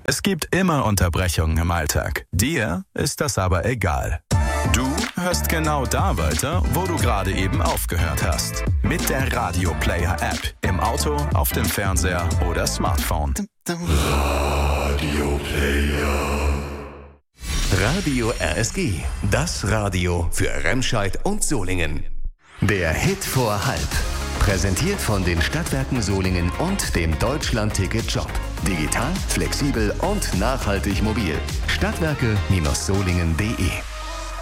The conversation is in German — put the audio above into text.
Es gibt immer Unterbrechungen im Alltag. Dir ist das aber egal. Du hörst genau da weiter, wo du gerade eben aufgehört hast. Mit der Radio Player App. Im Auto, auf dem Fernseher oder Smartphone. Radio Player. Radio RSG. Das Radio für Remscheid und Solingen. Der Hit vor halb. Präsentiert von den Stadtwerken Solingen und dem Deutschland-Ticket-Shop. Digital, flexibel und nachhaltig mobil. Stadtwerke-solingen.de